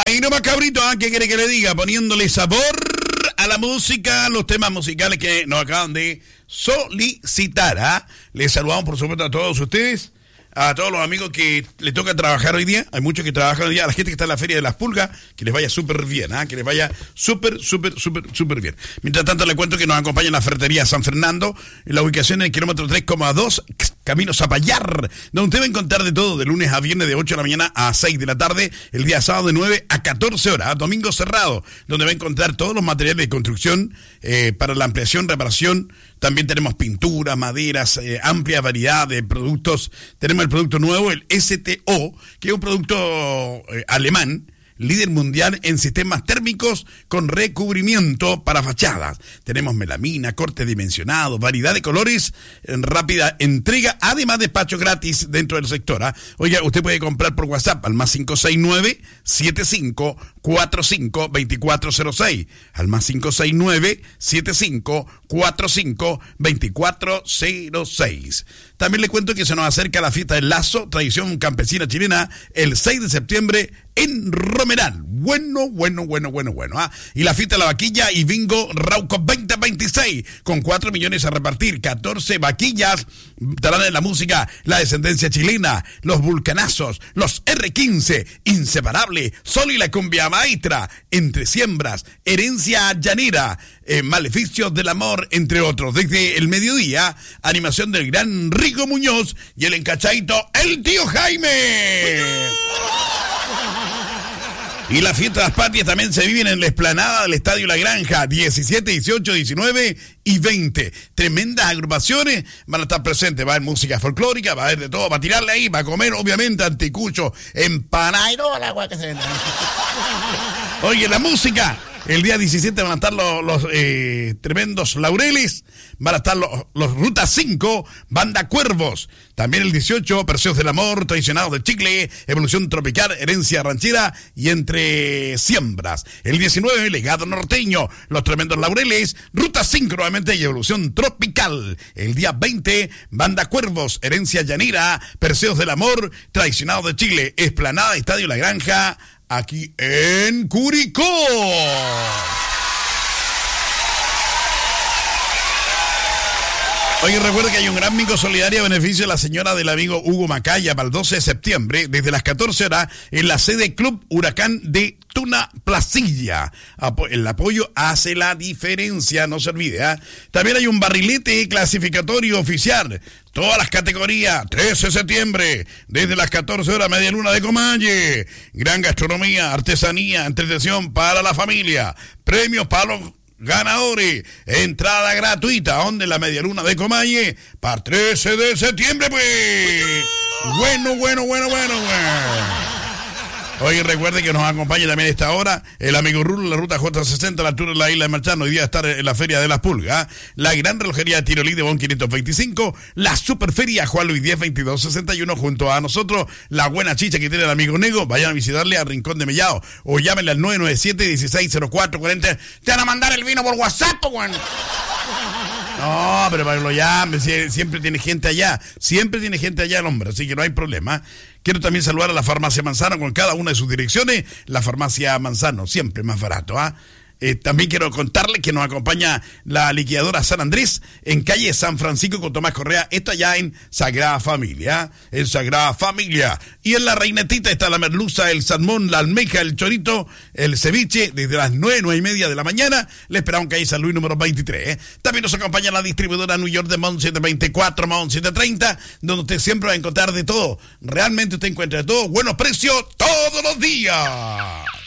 Ahí nomás, cabrito, ¿qué quiere que le diga? Poniéndole sabor a la música, los temas musicales que nos acaban de solicitar. Les saludamos, por supuesto, a todos ustedes, a todos los amigos que les toca trabajar hoy día. Hay muchos que trabajan hoy día, a la gente que está en la Feria de las Pulgas, que les vaya súper bien, que les vaya súper bien. Mientras tanto, le cuento que nos acompaña en la ferretería San Fernando, en la ubicación en el kilómetro 3,2, Camino Zapallar, donde usted va a encontrar de todo, de lunes a viernes de 8 de la mañana a 6 de la tarde, el día sábado de 9 a 14 horas, domingo cerrado, donde va a encontrar todos los materiales de construcción para la ampliación, reparación. También tenemos pinturas, maderas, amplia variedad de productos. Tenemos el producto nuevo, el STO, que es un producto alemán, líder mundial en sistemas térmicos con recubrimiento para fachadas. Tenemos melamina, corte dimensionado, variedad de colores, rápida entrega, además despacho gratis dentro del sector. Oiga, usted puede comprar por WhatsApp al más 569-7545-2406. Al más 569-7545-2406. También le cuento que se nos acerca la fiesta del Lazo, tradición campesina chilena, el 6 de septiembre en Romeral. Bueno. Y la fiesta de la vaquilla y bingo Rauco 2026, con 4 millones a repartir, 14 vaquillas. Estarán en la música la descendencia chilena, los vulcanazos, los R15, Inseparable, Sol y la cumbia maestra, Entre siembras, Herencia llanera, Maleficios del amor, entre otros. Desde el mediodía, animación del gran Rico Muñoz y el encachadito, el tío Jaime. Y la fiesta de las patrias también se viven en la explanada del Estadio La Granja, 17, 18, 19 y 20. Tremendas agrupaciones van a estar presentes. Va a haber música folclórica, va a haber de todo, va a tirarle ahí, va a comer, obviamente, anticucho, empanada y toda la agua que se vende. Oye, la música. El día 17 van a estar los tremendos Laureles, van a estar los Ruta 5, Banda Cuervos. También el 18, Precios del Amor, Traicionados de Chicle, Evolución Tropical, Herencia Ranchera y Entre Siembras. El 19, Legado Norteño, los tremendos Laureles, Ruta 5 nuevamente y Evolución Tropical. El día 20, Banda Cuervos, Herencia Llanera, Precios del Amor, Traicionados de Chile, Explanada Estadio La Granja, aquí en Curicó. Oye, recuerda que hay un gran bingo solidario a beneficio de la señora del amigo Hugo Macaya para el 12 de septiembre, desde las 14 horas, en la sede Club Huracán de Tuna Placilla. El apoyo hace la diferencia, no se olvide. También hay un barrilete clasificatorio oficial. Todas las categorías, 13 de septiembre, desde las 14 horas, Media Luna de Comalle. Gran gastronomía, artesanía, entretención para la familia. Premios para los ganadores. Entrada gratuita, donde la Media Luna de Comalle, para 13 de septiembre, pues. Bueno. Oye, recuerde que nos acompaña también a esta hora el amigo Rulo, la ruta J60 a la altura de la isla de Marchano. Hoy día estar en la Feria de las Pulgas, la gran relojería de Tirolí de Bon 525, la Superferia Juan Luis 10 2261, junto a nosotros, la buena chicha que tiene el amigo Nego. Vayan a visitarle al Rincón de Mellao o llámenle al 997-160440. Te van a mandar el vino por WhatsApp, weón. No, pero para que lo llamen, siempre tiene gente allá el hombre, así que no hay problema. Quiero también saludar a la Farmacia Manzano con cada una de sus direcciones. La Farmacia Manzano, siempre más barato, También quiero contarles que nos acompaña la liquidadora San Andrés en calle San Francisco con Tomás Correa. Esto allá en Sagrada Familia, Y en la Reinetita está la merluza, el salmón, la almeja, el chorito, el ceviche, desde las 9:30 de la mañana. Le esperamos en calle San Luis número 23. También nos acompaña la distribuidora New York de Mount 724, Mount 730, donde usted siempre va a encontrar de todo. Realmente usted encuentra de todo, buenos precios todos los días.